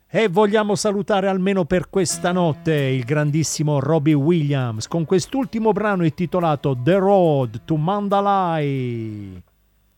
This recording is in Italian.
E vogliamo salutare almeno per questa notte il grandissimo Robbie Williams con quest'ultimo brano intitolato The Road to Mandalay.